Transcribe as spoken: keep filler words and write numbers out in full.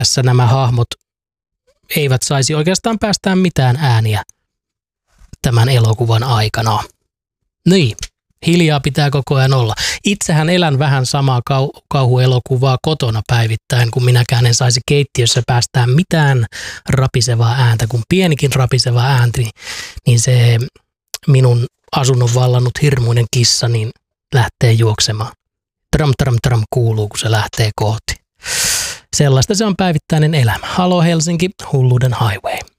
tässä nämä hahmot eivät saisi oikeastaan päästään mitään ääniä tämän elokuvan aikana. Niin, hiljaa pitää koko ajan olla. Itsehän elän vähän samaa kau- kauhuelokuvaa kotona päivittäin, kun minäkään en saisi keittiössä päästään mitään rapisevaa ääntä, kun pienikin rapiseva äänti, niin se minun asunnon vallannut hirmuinen kissa niin lähtee juoksemaan. Tram, tram, tram kuuluu, kun se lähtee kohti. Sellaista se on päivittäinen elämä. Halo Helsinki, hulluuden highway.